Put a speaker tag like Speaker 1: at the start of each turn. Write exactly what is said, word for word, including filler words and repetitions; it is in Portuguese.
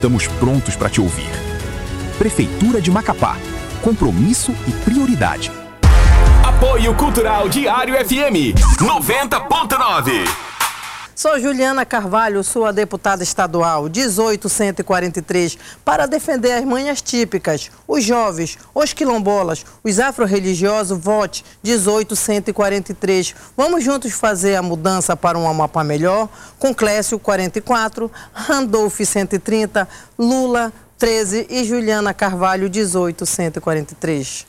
Speaker 1: Estamos prontos para te ouvir. Prefeitura de Macapá. Compromisso e prioridade.
Speaker 2: Apoio Cultural Diário F M noventa ponto nove.
Speaker 3: Sou Juliana Carvalho, sua deputada estadual, dezoito cento e quarenta e três, para defender as manhas típicas, os jovens, os quilombolas, os afro-religiosos, vote dezoito cento e quarenta e três. Vamos juntos fazer a mudança para um Amapá melhor? Com Clécio, quarenta e quatro, Randolph, cento e trinta, Lula, treze e Juliana Carvalho, dezoito cento e quarenta e três.